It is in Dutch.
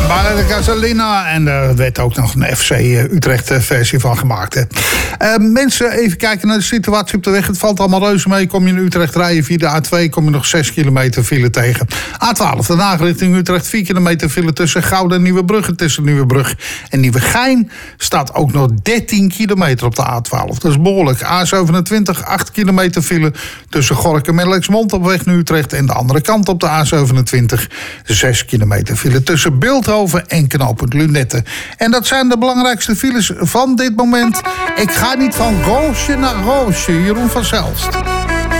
Barra de Gasolina. En daar werd ook nog een FC Utrecht versie van gemaakt. Hè. Mensen, even kijken naar de situatie op de weg. Het valt allemaal reuze mee. Kom je in Utrecht rijden via de A2, kom je nog 6 kilometer file tegen. A12, Den Haag richting Utrecht, 4 kilometer file tussen Gouda en Nieuwebrug. Tussen Nieuwebrug en Nieuwegein staat ook nog 13 kilometer op de A12. Dat is behoorlijk. A27, 8 kilometer file tussen Gorinchem en Lexmond op weg naar Utrecht. En de andere kant op de A27, 6 kilometer file tussen Bilthoven en knooppunt Lunette. En dat zijn de belangrijkste files van dit moment. Ik ga niet van roosje naar roosje. Jeroen van Zelst.